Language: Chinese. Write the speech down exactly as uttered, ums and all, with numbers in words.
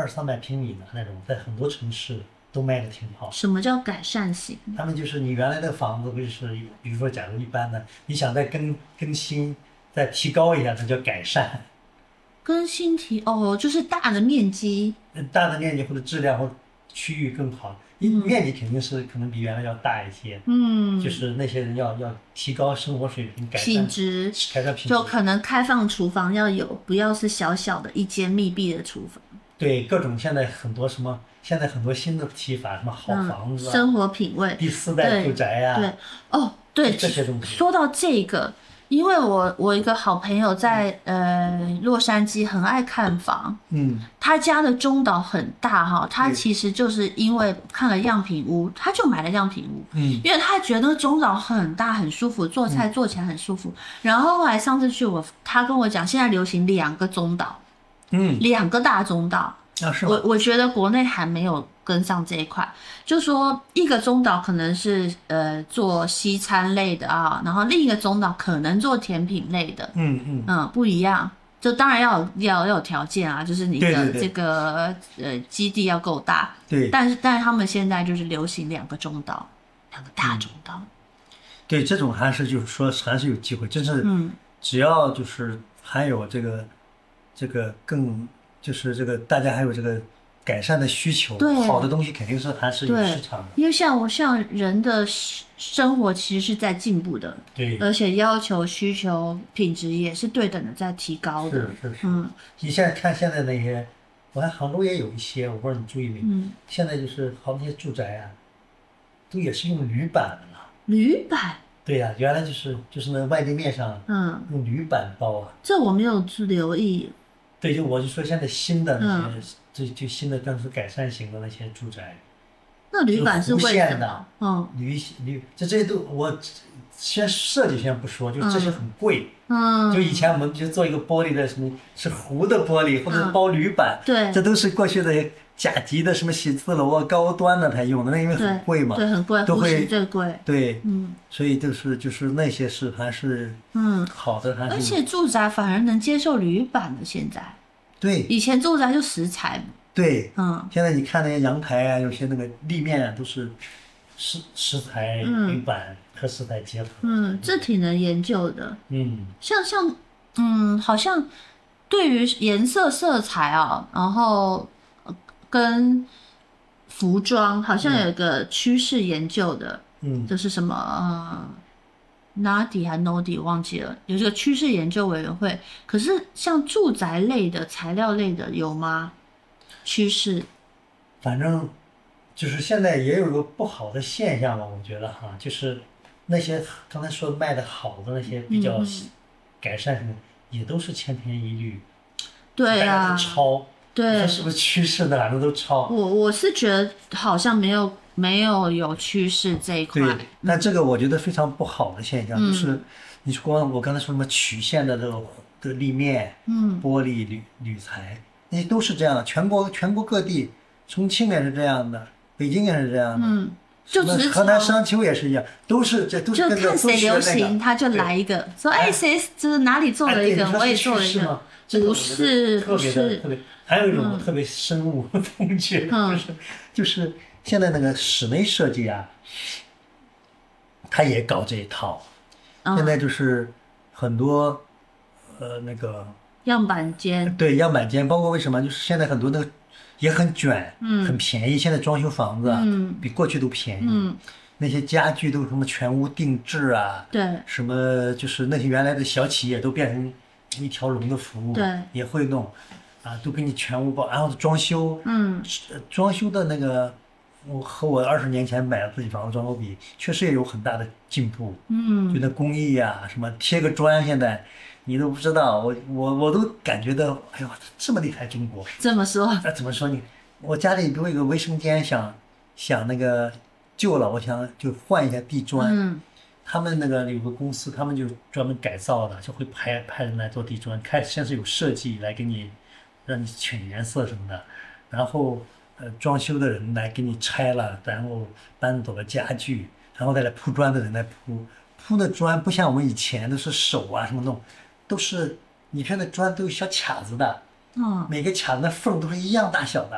二三百平米的那种，在很多城市都卖的挺好。 什么叫改善型？ 他们就是你原来的房子，不就是比如说假如一般的，你想再更更新、再提高一下，它叫改善。 更新提哦，就是大的面积， 大的面积或者质量或区域更好，因为面积肯定是可能比原来要大一些。 嗯， 就是那些人要要提高生活水平，改善品质， 改善品质， 就可能开放厨房要有，不要是小小的一间密闭的厨房。 对，各种现在很多什么，现在很多新的提法，什么好房子、啊嗯、生活品味、 第四代住宅呀、啊， 对，哦，对， 这些东西。 说到这个，因为我我一个好朋友在呃洛杉矶很爱看房， 嗯， 他家的中岛很大哈，他其实就是因为看了样品屋，他就买了样品屋， 嗯， 因为他觉得中岛很大很舒服，做菜做起来很舒服。嗯、然后后来上次去我，他跟我讲，现在流行两个中岛。 嗯， 两个大中岛， 啊，是吗？ 我我觉得国内还没有跟上这一块，就说一个中岛可能是呃做西餐类的啊，然后另一个中岛可能做甜品类的， 嗯嗯嗯，不一样，就当然要有要要有条件啊，就是你的这个对对对呃基地要够大， 对， 但是但是他们现在就是流行两个中岛，两个大中岛，嗯、 对，这种还是就是说还是有机会，真是嗯，只要就是还有这个。这个更就是这个大家还有这个改善的需求，好的东西肯定是还是有市场的。 因为像我像人的生活其实是在进步的， 对， 而且要求需求品质也是对等的在提高的。 是是是， 嗯， 你现在看现在那些，我看杭州也有一些，我不知道你注意没？嗯，现在就是好那些住宅啊，都也是用铝板的了。 铝板。 对呀、啊，原来就是就是那外立面上，嗯，用铝板包啊。 这我没有留意。 对，就我就说现在新的那些，就、嗯、就新的更是改善型的那些住宅， 那铝板是弧线的， 嗯， 铝铝这这些都我先设计先不说，就这些很贵， 嗯， 就以前我们就做一个玻璃的什么是弧的玻璃或者是包铝板， 嗯、对， 这都是过去的甲级的什么写字楼啊高端的才用的，那因为很贵嘛， 对，对很贵， 都会最贵， 对， 嗯， 所以就是就是那些是还是嗯好的，还是而且住宅反而能接受铝板的现在， 对， 以前住宅就石材， 对， 嗯， 现在你看那些阳台啊，有些那个立面啊都是石石材铝板和石材结合， 嗯，这挺能研究的， 嗯， 像像嗯，好像对于颜色色彩啊，然后。跟服装好像有一个趋势研究的，嗯，就是什么呃 N A D I 还 N O D I 忘记了，有这个趋势研究委员会。可是像住宅类的、材料类的有吗？趋势？ 反正就是现在也有个不好的现象吧，我觉得哈，就是那些刚才说卖的好的那些比较改善性的，嗯、也都是千篇一律， 对啊， 大家都抄。 对， 是不是趋势的？反正都抄。 我我是觉得好像没有没有有趋势这一块。 对，那这个我觉得非常不好的现象，嗯、就是你光我刚才说什么曲线的这个的立面，嗯，玻璃铝铝材，那些都是这样的。全国全国各地，重庆也是这样的，北京也是这样的，嗯， 就河南商丘也是一样，都是这都是跟着就看谁流行， 那个、 他就来一个，说哎谁就是哪里做了一个， 哎、 我也做了一个。不是， 特别的特别，还有一种特别深恶痛绝， 嗯、 就是就是现在那个室内设计啊，他也搞这一套。嗯、现在就是很多呃那个样板间， 对样板间，包括为什么就是现在很多那个也很卷， 嗯， 很便宜。现在装修房子啊，嗯，比过去都便宜。 嗯， 那些家具都什么全屋定制啊， 对， 什么就是那些原来的小企业都变成。一条龙的服务， 对， 也会弄，啊，都给你全屋包，然后装修，嗯，装修的那个，我和我二十年前买的自己房子装修比，确实也有很大的进步，嗯，就那工艺啊，什么贴个砖，现在你都不知道，我我我都感觉到，哎呦，这么厉害，中国， 这么说， 那、啊、怎么说你？我家里给我一个卫生间，想想那个旧了，我想就换一下地砖，嗯。他们那个有个公司，他们就专门改造的，就会派派人来做地砖，开先是有设计来给你，让你选颜色什么的，然后呃装修的人来给你拆了，然后搬走了家具，然后再来铺砖的人来铺，铺的砖不像我们以前都是手啊什么弄，都是你看那砖都有小卡子的，嗯，每个卡子的缝都是一样大小的。